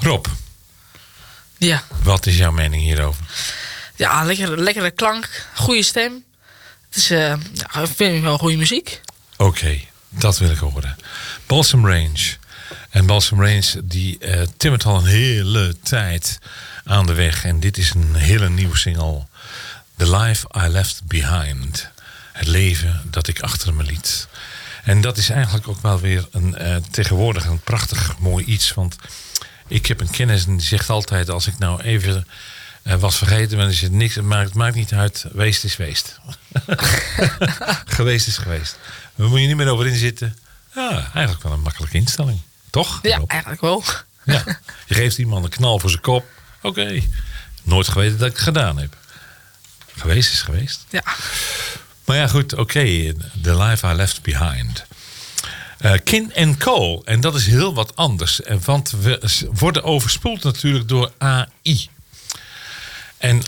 Rob, Ja. wat is jouw mening hierover? Ja, lekkere klank. Goede stem. Het is ik vind wel goede muziek. Oké, dat wil ik horen. Balsam Range. En Balsam Range die timmert al een hele tijd aan de weg. En dit is een hele nieuwe single. The Life I Left Behind. Het leven dat ik achter me liet. En dat is eigenlijk ook wel weer tegenwoordig een prachtig mooi iets. Want ik heb een kennis en die zegt altijd... als ik nou even was vergeten, maar er zit niks, het maakt niet uit. Weest is weest. Geweest is geweest. Daar moet je niet meer over inzitten. Ja, eigenlijk wel een makkelijke instelling. Toch? Ja, Rob? eigenlijk wel. Ja. Je geeft iemand een knal voor zijn kop. Oké. Nooit geweten dat ik het gedaan heb. Geweest is geweest. Ja. Maar ja, goed. Oké. The Life I Left Behind. Kin & Cole. En dat is heel wat anders. Want we worden overspoeld natuurlijk door AI. En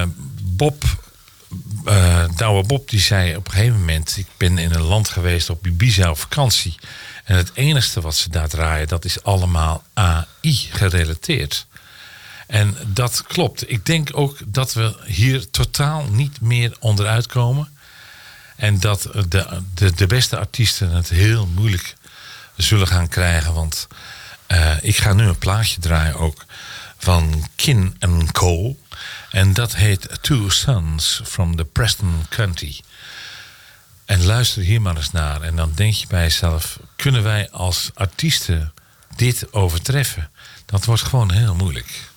Douwe Bob die zei op een gegeven moment... ik ben in een land geweest op Ibiza op vakantie... en het enige wat ze daar draaien... dat is allemaal AI gerelateerd. En dat klopt. Ik denk ook dat we hier totaal niet meer onderuit komen... en dat de beste artiesten het heel moeilijk zullen gaan krijgen... want ik ga nu een plaatje draaien ook van Kin & Cole... en dat heet Two Sons from the Preston County. En luister hier maar eens naar. En dan denk je bij jezelf... kunnen wij als artiesten dit overtreffen? Dat wordt gewoon heel moeilijk.